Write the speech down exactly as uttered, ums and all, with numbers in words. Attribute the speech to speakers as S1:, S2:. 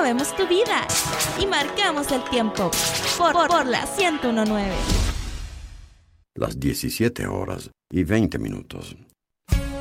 S1: movemos tu vida y marcamos el tiempo por, por, por la ciento uno punto nueve.
S2: Las diecisiete horas y veinte minutos.